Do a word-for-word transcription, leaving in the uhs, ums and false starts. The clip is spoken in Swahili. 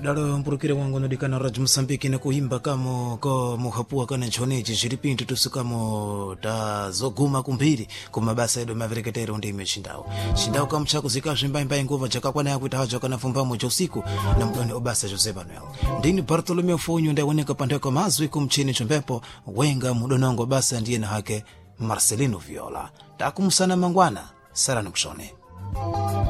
dalo mpurukire wangu nodikana radio Msambiki na kuimba kamo ko muhapua kana choneji chiripintu tusukamo ta zoguma kumbiri kumabasa edo mavereketero ndi imeshindao shindao kama chako zikashe mbai mbai nguva chakakwana yakuita hajo kana fumbamo cha usiku na mdoni obasa Jose Manuel ndini Bartolomeo Fonyo ndawoneka pandeko mazwi kumchini chombepo wenga mudonongo basa ndiye na hake Marcelino Viola takumsana mangwana sara nukushone